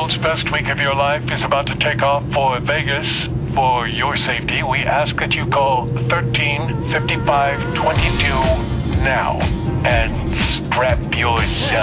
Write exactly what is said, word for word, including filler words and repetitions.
world's best week of your life is about to take off for Vegas. For your safety, we ask that you call thirteen fifty-five twenty-two now and strap yourself